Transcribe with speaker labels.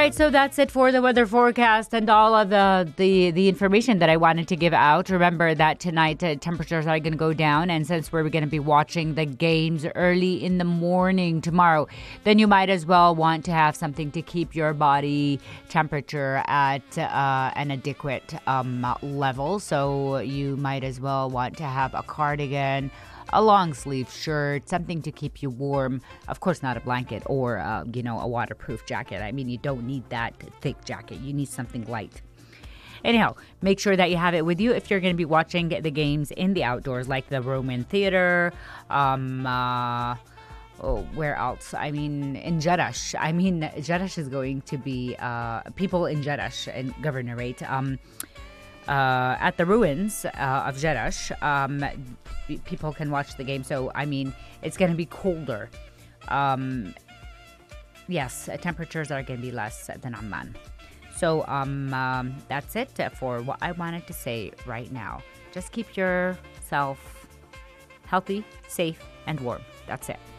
Speaker 1: right, so that's it for the weather forecast and all of the information that I wanted to give out. Remember that tonight temperatures are going to go down, and since we're going to be watching the games early in the morning tomorrow, then you might as well want to have something to keep your body temperature at an adequate level. So you might as well want to have a cardigan, a long sleeve shirt, something to keep you warm. Of course, not a blanket or, a waterproof jacket. I mean, you don't need that thick jacket. You need something light. Anyhow, make sure that you have it with you if you're going to be watching the games in the outdoors, like the Roman Theater, where else? I mean, in Jeddah. Jeddah is going to be, people in Jeddah and Governorate, at the ruins of Jeddah, people can watch the game. So, I mean, it's going to be colder. Yes, temperatures are going to be less than Amman. So, that's it for what I wanted to say right now. Just keep yourself healthy, safe, and warm. That's it.